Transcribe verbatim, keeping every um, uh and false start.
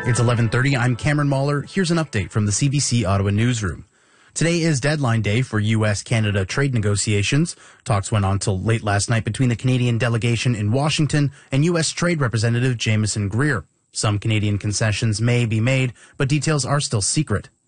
It's eleven thirty. I'm Cameron Mahler. Here's an update from the C B C Ottawa newsroom. Today is deadline day for U S Canada trade negotiations. Talks went on till late last night between the Canadian delegation in Washington and U S Trade Representative Jameson Greer. Some Canadian concessions may be made, but details are still secret.